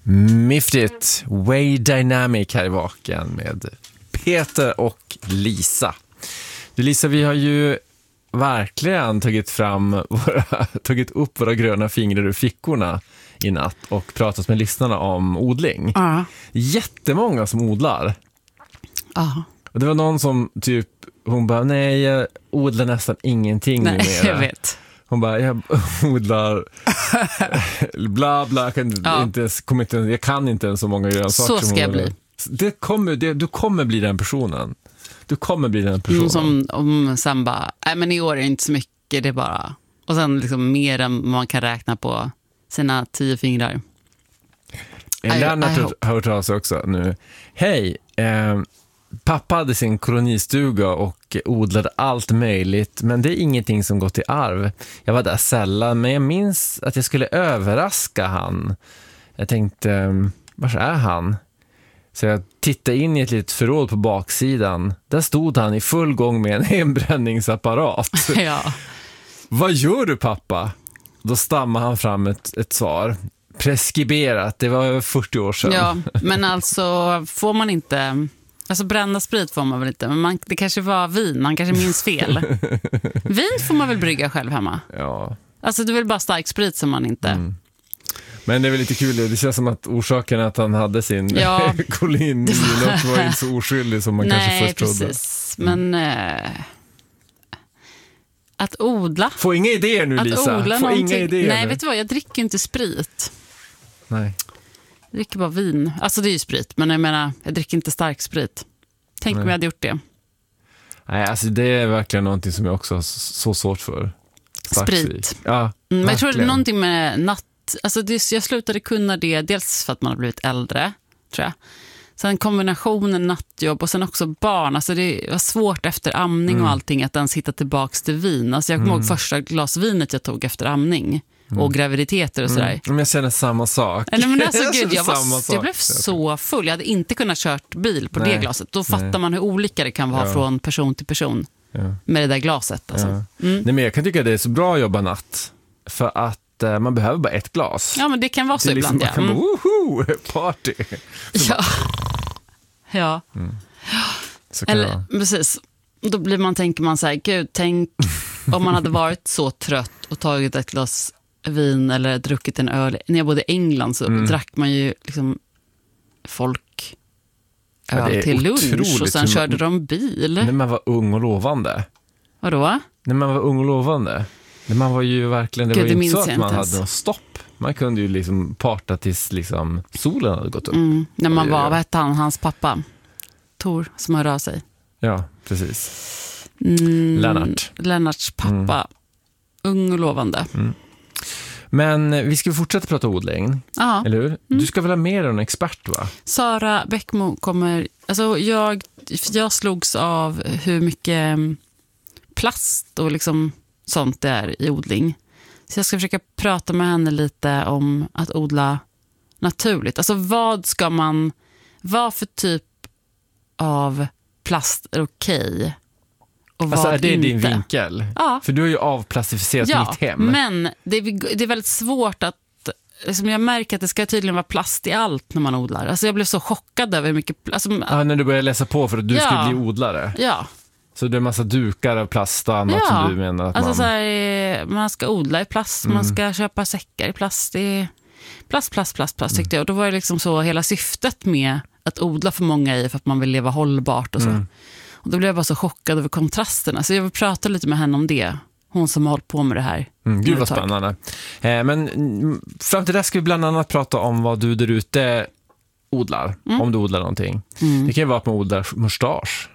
Miftigt, Way Dynamic här i Vaken med Peter och Lisa. Du Lisa, vi har ju verkligen tagit upp våra gröna fingrar ur fickorna i natt och pratat med lyssnarna om odling. Jättemånga som odlar. Och det var någon som typ, hon bara, nej jag odlar nästan ingenting numera. Nej, jag vet. Hon bara, jag odlar bla bla, jag kan inte ens så många grönsaker. Så ska jag bli. Du kommer bli den personen. Du kommer bli den personen. Som sen bara, nej men i år är det inte så mycket, det är bara. Och sen liksom mer än man kan räkna på sina 10 fingrar. Lennart har hört av sig också nu. Hej, pappa hade sin kolonistuga och odlade allt möjligt, men det är ingenting som gått i arv. Jag var där sällan, men jag minns att jag skulle överraska han. Jag tänkte, var är han? Så jag tittade in i ett litet förråd på baksidan. Där stod han i full gång med en hembränningsapparat. Ja. Vad gör du, pappa? Då stammade han fram ett svar. Preskriberat, det var över 40 år sedan. Ja, men alltså får man inte... Alltså brända sprit får man väl inte, men det kanske var vin, man kanske minns fel. Vin får man väl brygga själv hemma? Ja. Alltså det är väl bara stark sprit som man inte... Men det är väl lite kul, det känns som att orsaken att han hade sin kolin var inte så oskyldig som man kanske först trodde. Nej, precis. Men att odla... Få inga idéer nu, Lisa. Få inga idéer. Nej, vet du vad, jag dricker inte sprit. Nej. Jag dricker bara vin. Alltså det är ju sprit, men jag menar, jag dricker inte stark sprit. Tänk om jag hade gjort det. Nej, alltså det är verkligen någonting som jag också har så svårt för. Sprit. Ja, men jag tror det är någonting med natt. Alltså jag slutade kunna det, dels för att man har blivit äldre, tror jag. Sen kombinationen nattjobb och sen också barn. Alltså det var svårt efter amning och allting att ens hitta tillbaks till vin. Alltså jag kommer ihåg första glasvinet jag tog efter amning. Och graviditeter och sådär. Men jag känner samma sak. Nej, men alltså, gud, jag blev så full. Jag hade inte kunnat kört bil på det glaset. Då fattar man hur olika det kan vara från person till person med det där glaset. Alltså. Nej, men jag kan tycka att det är så bra att jobba natt. För att man behöver bara ett glas. Ja, men det kan vara så ibland. Liksom, man kan bara, woho, party. Ja. Så kan eller, precis. Då tänker man så här, gud, tänk om man hade varit så trött och tagit ett glas vin eller druckit en öl. När jag bodde i England så drack man ju liksom folk öl till lunch och sen körde de bil. När man var ung och lovande. Vadå? När man var ung och lovande. När man var ju verkligen, det var ju inte så att man hade någon stopp. Man kunde ju liksom parta tills liksom solen hade gått upp. När man var, vad hette hans pappa? Tor, som hörde av sig. Ja, precis. Lennarts pappa. Ung och lovande. Men vi ska fortsätta prata odling. Ja. Eller hur? Du ska väl ha mer än en expert, va? Sara Bäckmo kommer... Alltså jag slogs av hur mycket plast och liksom sånt det är i odling. Så jag ska försöka prata med henne lite om att odla naturligt. Alltså vad för typ av plast är okej? Och alltså vad är det inte? din vinkel? Ja. För du har ju avplastificerat mitt hem. Men det är väldigt svårt att... Liksom jag märker att det ska tydligen vara plast i allt när man odlar. Alltså jag blev så chockad över hur mycket... Alltså, när du började läsa på för att du skulle bli odlare? Ja. Så det är en massa dukar av plast och annat som du menar att alltså man ska odla i plast, man ska köpa säckar i plast. Det är plast tyckte jag. Och då var det liksom så hela syftet med att odla för många för att man vill leva hållbart och så. Och då blev jag bara så chockad över kontrasterna. Så jag vill prata lite med henne om det. Hon som har hållit på med det här. Gud vad spännande. Men fram till det ska vi bland annat prata om vad du där ute odlar. Om du odlar någonting. Det kan ju vara att man odlar mustasch.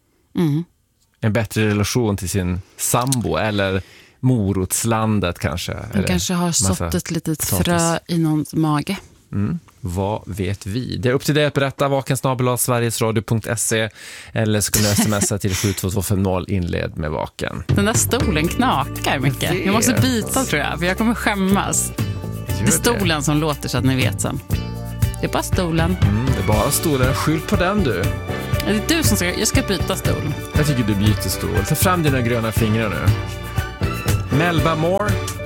En bättre relation till sin sambo eller morotslandet kanske. Man kanske har sått ett litet frö i någons mage. Vad vet vi? Det är upp till dig att berätta. vakensnabel@sverigesradio.se eller så kan du smsa till 72250 inled med Vaken. Den där stolen knakar mycket. Jag måste byta tror jag, för jag kommer skämmas. Det är stolen som låter så att ni vet sen. Det är bara stolen. Det är bara stolen. Skyll på den du. Det är du som ska... Jag ska byta stol. Jag tycker du byter stol. Ta fram dina gröna fingrar nu. Melba Moore.